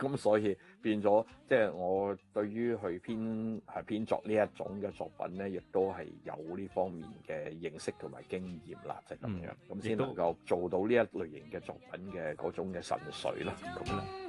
咁所以變咗即係我對於去編作呢一種嘅作品咧，亦都係有呢方面嘅認識同埋經驗啦，就係咁樣，咁先能夠做到呢一類型嘅作品嘅嗰種嘅神髓啦，咁啦。